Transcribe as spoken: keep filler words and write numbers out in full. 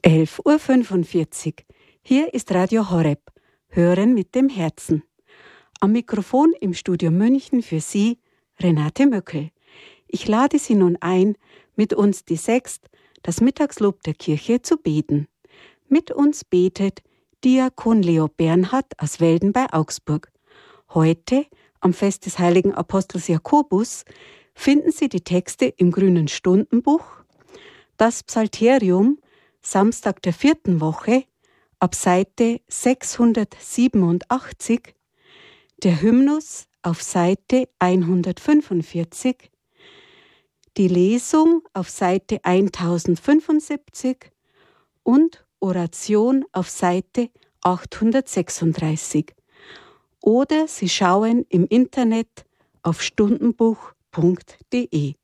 elf Uhr fünfundvierzig. Hier ist Radio Horeb. Hören mit dem Herzen. Am Mikrofon im Studio München für Sie, Renate Möckel. Ich lade Sie nun ein, mit uns die Sext, das Mittagslob der Kirche, zu beten. Mit uns betet Diakon Leo Bernhard aus Welden bei Augsburg. Heute, am Fest des heiligen Apostels Jakobus, finden Sie die Texte im Grünen Stundenbuch, das Psalterium, Samstag der vierten Woche, ab Seite sechshundertsiebenundachtzig, der Hymnus auf Seite hundertfünfundvierzig, die Lesung auf Seite tausendfünfundsiebzig und Oration auf Seite achthundertsechsunddreißig. Oder Sie schauen im Internet auf stundenbuch punkt de.